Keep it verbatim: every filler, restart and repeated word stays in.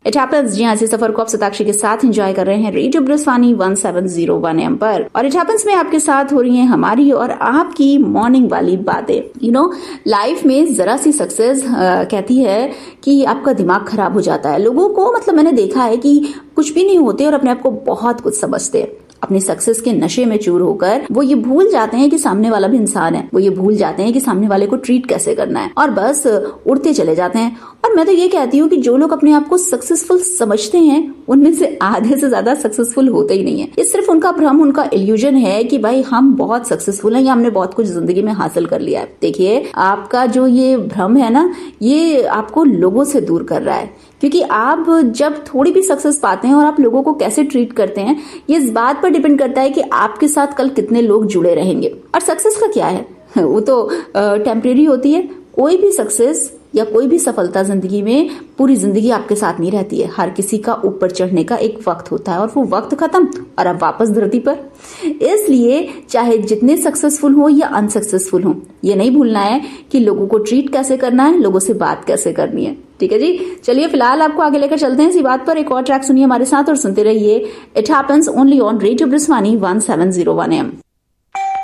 It happens, जी हाँ, इस सफर को आप सताक्षी के साथ एंजॉय कर रहे हैं radio ब्रजवानी one seven zero one M पर। और इट हैपेंस में आपके साथ हो रही हैं हमारी और आपकी मॉर्निंग वाली बातें। यू नो, लाइफ में जरा सी सक्सेस कहती है कि आपका दिमाग खराब हो जाता है। लोगों को, मतलब मैंने देखा है कि कुछ भी नहीं होते और अपने आप को बहुत कुछ समझते हैं। अपनी सक्सेस के नशे में चूर होकर वो ये भूल जाते हैं कि सामने वाला भी इंसान है। वो ये भूल जाते हैं कि सामने वाले को ट्रीट कैसे करना है और बस उड़ते चले जाते हैं। और मैं तो ये कहती हूँ कि जो लोग अपने आप को सक्सेसफुल समझते हैं उनमें से आधे से ज्यादा सक्सेसफुल होते ही नहीं है। ये सिर्फ उनका भ्रम, उनका इल्यूजन है कि भाई हम बहुत सक्सेसफुल हैं या हमने बहुत कुछ जिंदगी में हासिल कर लिया है। देखिए, आपका जो ये भ्रम है ना, ये आपको लोगों से दूर कर रहा है। क्योंकि आप जब थोड़ी भी सक्सेस पाते हैं और आप लोगों को कैसे ट्रीट करते हैं, ये इस बात पर डिपेंड करता है कि आपके साथ कल कितने लोग जुड़े रहेंगे। और सक्सेस का क्या है, वो तो टेम्परेरी होती है। कोई भी सक्सेस या कोई भी सफलता जिंदगी में पूरी जिंदगी आपके साथ नहीं रहती है। हर किसी का ऊपर चढ़ने का एक वक्त होता है और वो वक्त खत्म और अब वापस धरती पर। इसलिए चाहे जितने सक्सेसफुल हो या अनसक्सेसफुल हो, ये नहीं भूलना है कि लोगों को ट्रीट कैसे करना है, लोगों से बात कैसे करनी है। ठीक है जी, चलिए फिलहाल आपको आगे लेकर चलते हैं इसी बात पर। एक और ट्रैक सुनिए हमारे साथ और सुनते रहिए it happens only on radio ब्रजवानी one seven zero one M.